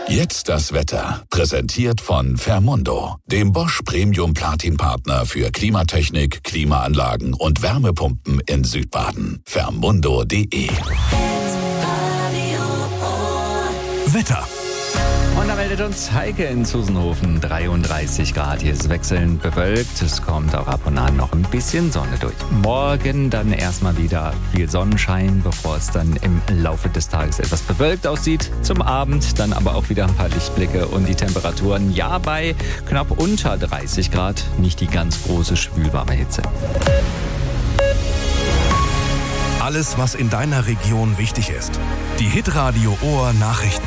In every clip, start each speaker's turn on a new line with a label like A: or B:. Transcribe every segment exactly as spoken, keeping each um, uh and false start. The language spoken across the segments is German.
A: Jetzt das Wetter. Präsentiert von Fermundo, dem Bosch Premium Platin Partner für Klimatechnik, Klimaanlagen und Wärmepumpen in Südbaden. Fermundo punkt de.
B: Wetter.
C: Und da meldet uns Heike in Zusenhofen, dreiunddreißig Grad. Hier ist es wechselnd bewölkt. Es kommt auch ab und an noch ein bisschen Sonne durch. Morgen dann erstmal wieder viel Sonnenschein, bevor es dann im Laufe des Tages etwas bewölkt aussieht. Zum Abend dann aber auch wieder ein paar Lichtblicke und die Temperaturen ja bei knapp unter dreißig Grad. Nicht die ganz große schwülwarme Hitze.
B: Alles, was in deiner Region wichtig ist. Die Hitradio Ohr Nachrichten.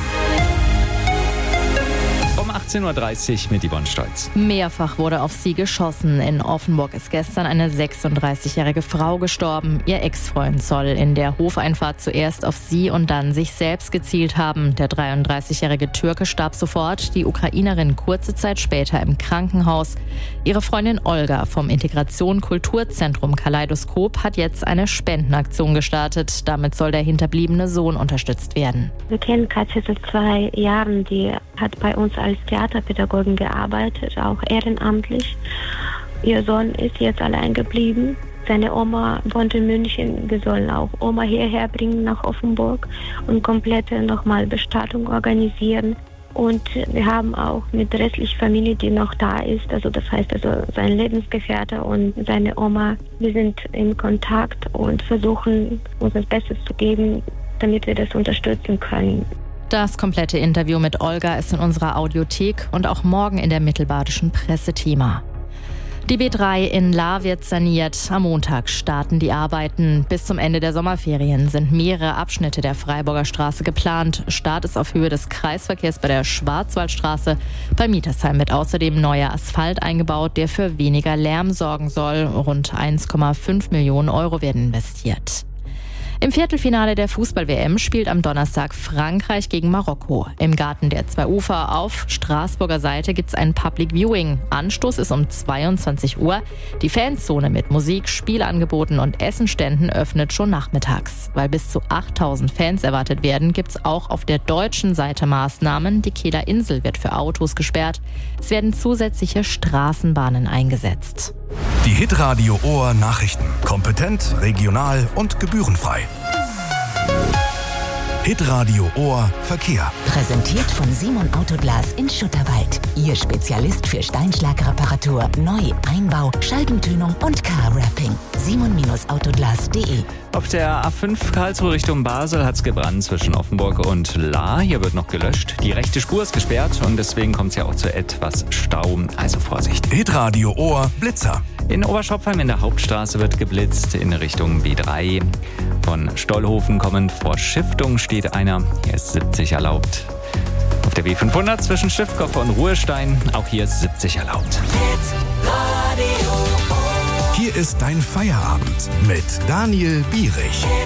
C: Um achtzehn Uhr dreißig mit Yvonne Stolz.
D: Mehrfach wurde auf sie geschossen. In Offenburg ist gestern eine sechsunddreißigjährige Frau gestorben. Ihr Ex-Freund soll in der Hofeinfahrt zuerst auf sie und dann sich selbst gezielt haben. Der dreiunddreißigjährige Türke starb sofort, die Ukrainerin kurze Zeit später im Krankenhaus. Ihre Freundin Olga vom Integration Kulturzentrum Kaleidoskop hat jetzt eine Spendenaktion gestartet. Damit soll der hinterbliebene Sohn unterstützt werden.
E: Wir kennen Katja seit zwei Jahren. Die hat bei uns als Theaterpädagogin gearbeitet, auch ehrenamtlich. Ihr Sohn ist jetzt allein geblieben. Seine Oma wohnt in München. Wir sollen auch Oma hierher bringen nach Offenburg und komplette nochmal Bestattung organisieren. Und wir haben auch mit der restlichen Familie, die noch da ist, also das heißt also sein Lebensgefährte und seine Oma, wir sind in Kontakt und versuchen uns das Bestes zu geben, damit wir das unterstützen können.
D: Das komplette Interview mit Olga ist in unserer Audiothek und auch morgen in der Mittelbadischen Presse Thema. Die B drei in Lahr wird saniert. Am Montag starten die Arbeiten. Bis zum Ende der Sommerferien sind mehrere Abschnitte der Freiburger Straße geplant. Start ist auf Höhe des Kreisverkehrs bei der Schwarzwaldstraße. Bei Mietersheim wird außerdem neuer Asphalt eingebaut, der für weniger Lärm sorgen soll. Rund eins Komma fünf Millionen Euro werden investiert. Im Viertelfinale der Fußball-W M spielt am Donnerstag Frankreich gegen Marokko. Im Garten der Zwei Ufer auf Straßburger Seite gibt es ein Public Viewing. Anstoß ist um zweiundzwanzig Uhr. Die Fanzone mit Musik, Spielangeboten und Essenständen öffnet schon nachmittags. Weil bis zu achttausend Fans erwartet werden, gibt es auch auf der deutschen Seite Maßnahmen. Die Kehler Insel wird für Autos gesperrt. Es werden zusätzliche Straßenbahnen eingesetzt.
B: Die Hitradio Ohr Nachrichten. Kompetent, regional und gebührenfrei. Hitradio Ohr Verkehr.
F: Präsentiert von Simon Autoglas in Schutterwald. Ihr Spezialist für Steinschlagreparatur, Neu-, Einbau, Scheibentönung und Car-Wrapping. simon Autoglas punkt de.
C: Auf der A fünf Karlsruhe Richtung Basel hat es gebrannt zwischen Offenburg und Lahr. Hier wird noch gelöscht. Die rechte Spur ist gesperrt und deswegen kommt es ja auch zu etwas Stau. Also Vorsicht.
B: Hitradio Ohr Blitzer.
C: In Oberschopfheim in der Hauptstraße wird geblitzt in Richtung B drei. Von Stollhofen kommend vor Schiftung steht einer. Hier ist siebzig erlaubt. Auf der B fünfhundert zwischen Stiftkoffer und Ruhestein. Auch hier ist siebzig erlaubt.
B: Hier ist dein Feierabend mit Daniel Bierich.